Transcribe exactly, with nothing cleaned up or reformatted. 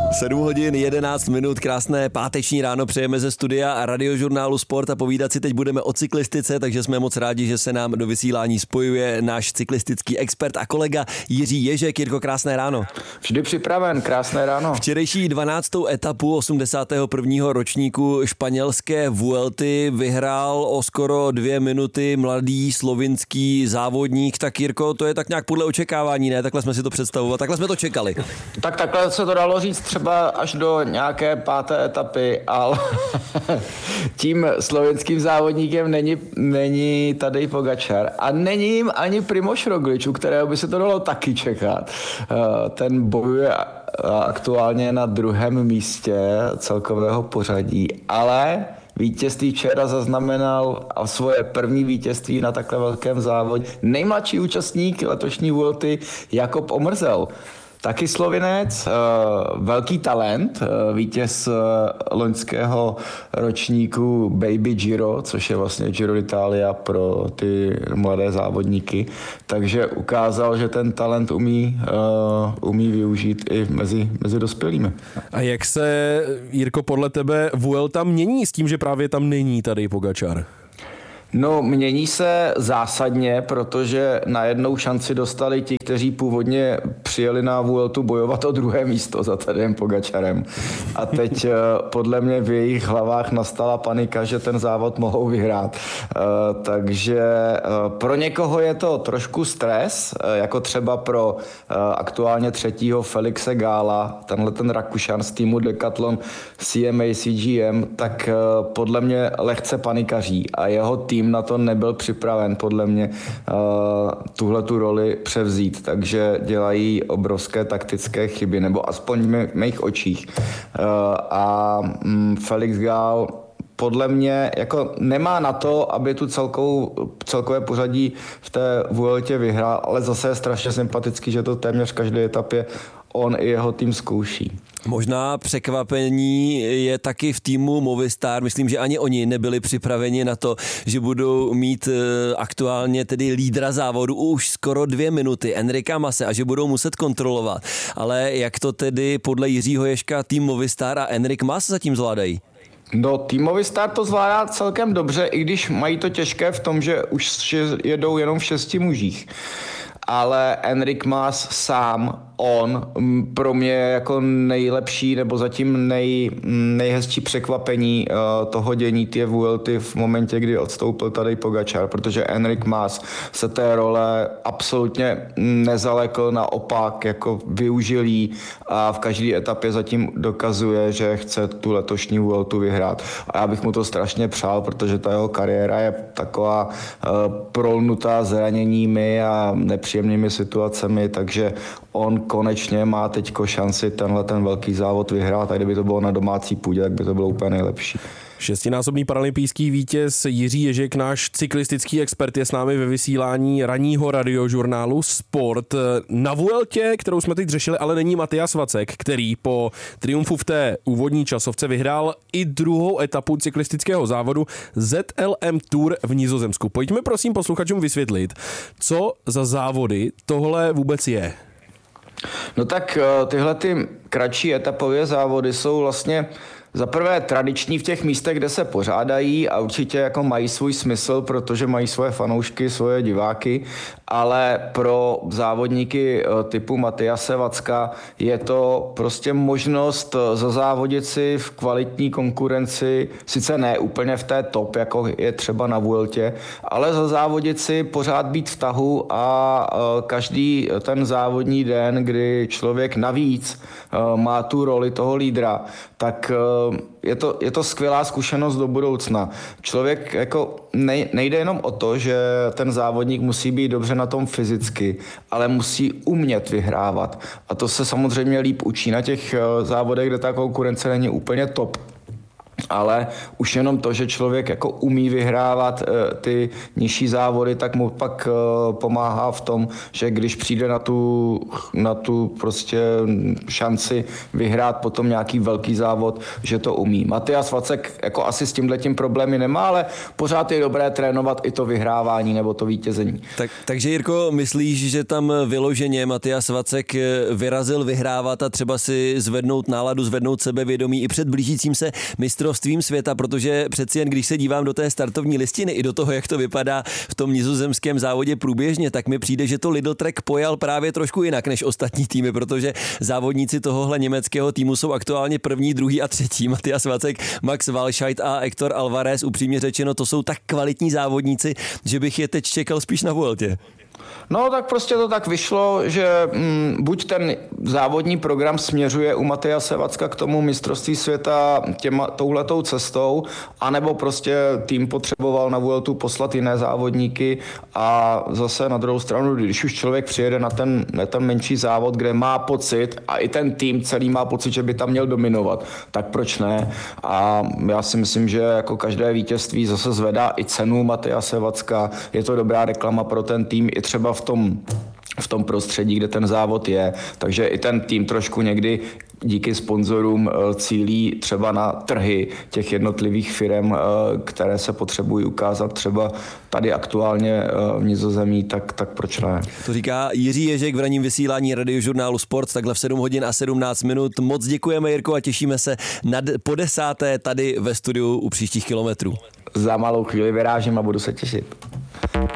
sedm hodin jedenáct minut, krásné páteční ráno přejeme ze studia Radiožurnálu Sport a povídat si teď budeme o cyklistice, takže jsme moc rádi, že se nám do vysílání spojuje náš cyklistický expert a kolega Jiří Ježek. Jirko, krásné ráno. Vždy připraven, krásné ráno. Včerejší dvanáctou etapu osmdesátého prvního ročníku španělské Vuelty vyhrál o skoro dvě minuty mladý slovinský závodník. Tak Jirko, to je tak nějak podle očekávání, ne? Takhle jsme si to představovali, takhle jsme to čekali. Tak takhle se to dalo říct třeba až do nějaké páté etapy, ale tím slovenským závodníkem není, není Tadej Pogačar a není jim ani Primož Roglič, u kterého by se to dalo taky čekat. Ten bojuje aktuálně na druhém místě celkového pořadí, ale vítězství včera zaznamenal a svoje první vítězství na takhle velkém závodě nejmladší účastník letošní Vuelty Jakob Omrzel. Taky Slovinec, velký talent, vítěz loňského ročníku Baby Giro, což je vlastně Giro d'Italia pro ty mladé závodníky. Takže ukázal, že ten talent umí, umí využít i mezi, mezi dospělými. A jak se, Jirko, podle tebe Vuelta mění s tím, že právě tam není tady Pogačar? No, mění se zásadně, protože na jednou šanci dostali ti, kteří původně přijeli na Vueltu bojovat o druhé místo za Tadejem Pogačarem. A teď podle mě v jejich hlavách nastala panika, že ten závod mohou vyhrát. Takže pro někoho je to trošku stres, jako třeba pro aktuálně třetího Felixe Gála, tenhle ten Rakušan z týmu Decathlon C M A C G M, tak podle mě lehce panikaří a jeho tým na to nebyl připraven podle mě uh, tuhle tu roli převzít, takže dělají obrovské taktické chyby, nebo aspoň v mých očích. Uh, a um, Felix Gál podle mě jako nemá na to, aby tu celkou, celkové pořadí v té Vueltě vyhrál, ale zase je strašně sympatický, že to téměř v každé etapě on i jeho tým zkouší. Možná překvapení je taky v týmu Movistar. Myslím, že ani oni nebyli připraveni na to, že budou mít aktuálně tedy lídra závodu už skoro dvě minuty, Enrika Mase, a že budou muset kontrolovat. Ale jak to tedy podle Jiřího Ježka tým Movistar a Enrik Mas zatím zvládají? No, tým Movistar to zvládá celkem dobře, i když mají to těžké v tom, že už jedou jenom v šesti mužích. Ale Enrik Mas sám, on pro mě jako nejlepší nebo zatím nej, nejhezčí překvapení uh, toho dění té Vuelty v momentě, kdy odstoupil Tadej Pogačar, protože Enrik Mas se té role absolutně nezalekl, naopak jako využil jí a v každé etapě zatím dokazuje, že chce tu letošní Vueltu vyhrát. A já bych mu to strašně přál, protože ta jeho kariéra je taková uh, prolnutá zraněními a nepříjemnými situacemi, takže on konečně má teďko šanci tenhle ten velký závod vyhrát a kdyby to bylo na domácí půdě, tak by to bylo úplně nejlepší. Šestinásobný paralympijský vítěz Jiří Ježek, náš cyklistický expert, je s námi ve vysílání ranního radiožurnálu Sport. Na Vueltě, kterou jsme teď řešili, ale není Matyas Vacek, který po triumfu v té úvodní časovce vyhrál i druhou etapu cyklistického závodu Z L M Tour v Nizozemsku. Pojďme prosím posluchačům vysvětlit, co za závody tohle vůbec je. No tak tyhle ty kratší etapové závody jsou vlastně za prvé tradiční v těch místech, kde se pořádají a určitě jako mají svůj smysl, protože mají svoje fanoušky, svoje diváky, ale pro závodníky typu Matyase Vacka je to prostě možnost zazávodit si v kvalitní konkurenci, sice ne úplně v té top, jako je třeba na Vueltě, ale zazávodit si, pořád být v tahu a každý ten závodní den, kdy člověk navíc má tu roli toho lídra, tak je to, je to skvělá zkušenost do budoucna. Člověk jako nej, nejde jenom o to, že ten závodník musí být dobře na tom fyzicky, ale musí umět vyhrávat. A to se samozřejmě líp učí na těch závodech, kde ta konkurence není úplně top. ale už jenom to, že člověk jako umí vyhrávat ty nižší závody, tak mu pak pomáhá v tom, že když přijde na tu, na tu prostě šanci vyhrát potom nějaký velký závod, že to umí. Matyáš Vacek jako asi s tímhletím problémy nemá, ale pořád je dobré trénovat i to vyhrávání nebo to vítězení. Tak, takže Jirko, myslíš, že tam vyloženě Matyáš Vacek vyrazil vyhrávat a třeba si zvednout náladu, zvednout sebevědomí i před blížícím se mistrovstvím světa, protože přeci jen když se dívám do té startovní listiny i do toho, jak to vypadá v tom nizozemském závodě průběžně, tak mi přijde, že to Lidl Trek pojal právě trošku jinak než ostatní týmy, protože závodníci tohohle německého týmu jsou aktuálně první, druhý a třetí. Matyáš Vacek, Max Walscheid a Hector Alvarez, upřímně řečeno, to jsou tak kvalitní závodníci, že bych je teď čekal spíš na Vueltě. No tak prostě to tak vyšlo, že mm, buď ten závodní program směřuje u Matyáše Vacka k tomu mistrovství světa těma, touhletou cestou, anebo prostě tým potřeboval na Vueltu poslat jiné závodníky a zase na druhou stranu, když už člověk přijede na ten, na ten menší závod, kde má pocit a i ten tým celý má pocit, že by tam měl dominovat, tak proč ne? A já si myslím, že jako každé vítězství zase zvedá i cenu Matyáše Vacka, je to dobrá reklama pro ten tým i třeba v tom, v tom prostředí, kde ten závod je. Takže i ten tým trošku někdy díky sponzorům cílí třeba na trhy těch jednotlivých firem, které se potřebují ukázat třeba tady aktuálně v Nizozemí, tak, tak proč ne? To říká Jiří Ježek v ranním vysílání Radiožurnálu Sport, takhle v sedm hodin a sedmnáct minut. Moc děkujeme, Jirko, a těšíme se na po desáté tady ve studiu u příštích kilometrů. Za malou chvíli vyrážím a budu se těšit.